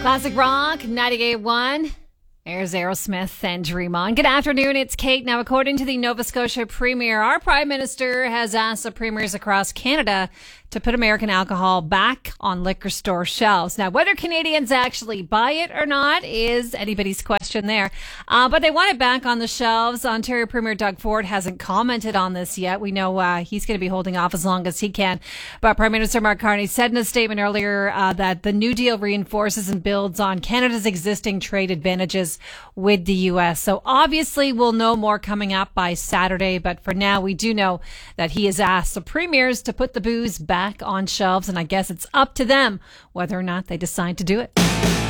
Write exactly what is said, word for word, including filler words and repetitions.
Classic Rock, ninety-eight point one. There's Aerosmith and Dream On. Good afternoon, it's Kate. Now, according to the Nova Scotia Premier, our Prime Minister has asked the premiers across Canada to put American alcohol back on liquor store shelves. Now, whether Canadians actually buy it or not is anybody's question there. Uh, but they want it back on the shelves. Ontario Premier Doug Ford hasn't commented on this yet. We know uh, he's going to be holding off as long as he can. But Prime Minister Mark Carney said in a statement earlier uh, that the New Deal reinforces and builds on Canada's existing trade advantages with the U S. So obviously we'll know more coming up by Saturday. But for now, we do know that he has asked the premiers to put the booze back on shelves. And I guess it's up to them whether or not they decide to do it.